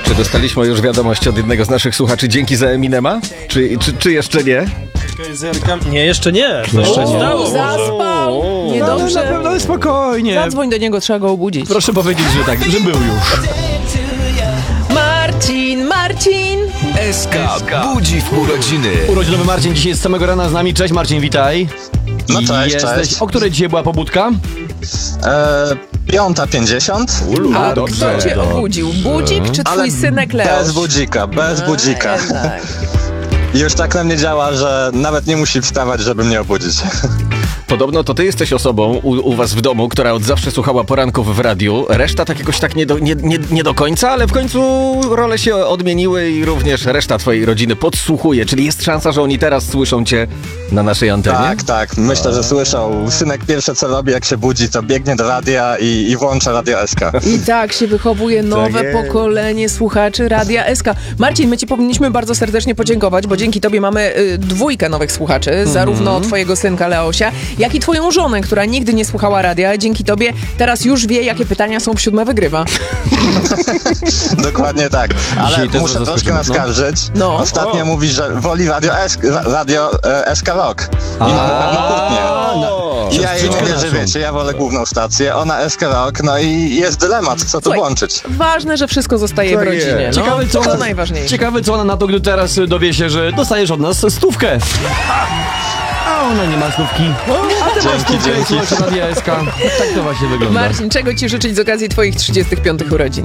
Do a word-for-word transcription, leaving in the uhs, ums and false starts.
Czy dostaliśmy już wiadomość od jednego z naszych słuchaczy dzięki za Eminema? Czy, czy, czy jeszcze nie? Nie, jeszcze nie. To Jeszcze jeszcze nie. stało. Zaspał. No, Niedobrze. na pewno spokojnie. Zadzwoń do niego, trzeba go obudzić. Proszę powiedzieć, że tak, że był już. Marcin, Marcin! S K budzi w urodziny. Urodzinowy Marcin dzisiaj z samego rana z nami. Cześć Marcin, witaj. No cześć, Jesteś... cześć. O której dzisiaj była pobudka? E, piąta pięćdziesiąt, A dobrze. kto cię obudził? Budzik czy twój ale synek Leoś? bez budzika, bez A, budzika. jednak. Już tak na mnie działa, że nawet nie musi wstawać, żeby mnie obudzić. Podobno to ty jesteś osobą u, u was w domu, która od zawsze słuchała poranków w radiu. Reszta tak jakoś tak nie do, nie, nie, nie do końca, ale w końcu role się odmieniły i również reszta twojej rodziny podsłuchuje. Czyli jest szansa, że oni teraz słyszą cię na naszej antenie? Tak, tak, myślę, że słyszą. Synek pierwsze co robi, jak się budzi, to biegnie do radia i, i włącza Radio S K. I tak się wychowuje nowe jest. pokolenie słuchaczy Radia S K. Marcin, my ci powinniśmy bardzo serdecznie podziękować, bo dzięki tobie mamy y, dwójkę nowych słuchaczy, Mhm. zarówno twojego synka Leosia, jak i twoją żonę, która nigdy nie słuchała radia. Dzięki tobie teraz już wie, jakie pytania są w Siódme Wygrywa. Dokładnie tak, ale Dzisiaj też muszę was troszkę zaskoczymy, no. naskarżyć. No. Ostatnio mówi, że woli Radio, S, radio e, S K Rock. I na pewno kłótnie. I ja jej nie wierzę, wiecie, ja wolę główną stację, ona S K Rock, no i jest dylemat, co tu Słuchaj, włączyć. Ważne, że wszystko zostaje Tak w rodzinie. jest. No, Ciekawe, co to ona, najważniejsze. ciekawe co ona na to, gdy teraz dowie się, że dostajesz od nas stówkę. A ona nie ma stówki. A ty masz Dzięki, stówkę i dzięki. słuchasz Radia S K. Tak to właśnie wygląda. Marcin, czego ci życzyć z okazji twoich trzydziestych piątych urodzin?